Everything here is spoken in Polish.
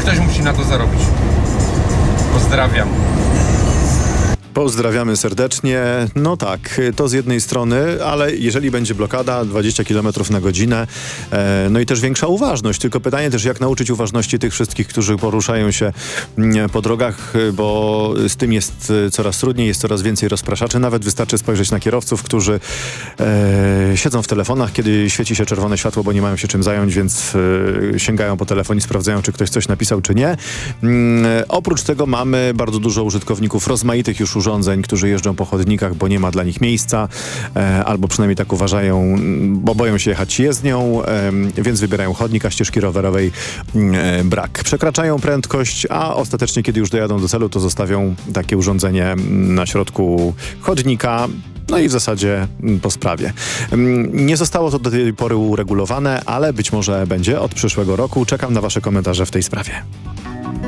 ktoś musi na to zarobić. Pozdrawiam. Pozdrawiamy serdecznie. No tak, to z jednej strony, ale jeżeli będzie blokada 20 km na godzinę, no i też większa uważność. Tylko pytanie też, jak nauczyć uważności tych wszystkich, którzy poruszają się po drogach, bo z tym jest coraz trudniej, jest coraz więcej rozpraszaczy. Nawet wystarczy spojrzeć na kierowców, którzy siedzą w telefonach, kiedy świeci się czerwone światło, bo nie mają się czym zająć, więc sięgają po telefon i sprawdzają, czy ktoś coś napisał, czy nie. Oprócz tego mamy bardzo dużo użytkowników rozmaitych już urządzeń, którzy jeżdżą po chodnikach, bo nie ma dla nich miejsca, albo przynajmniej tak uważają, bo boją się jechać jezdnią, więc wybierają chodnik, a ścieżki rowerowej brak. Przekraczają prędkość, a ostatecznie, kiedy już dojadą do celu, to zostawią takie urządzenie na środku chodnika. No i w zasadzie po sprawie. Nie zostało to do tej pory uregulowane, ale być może będzie od przyszłego roku. Czekam na wasze komentarze w tej sprawie.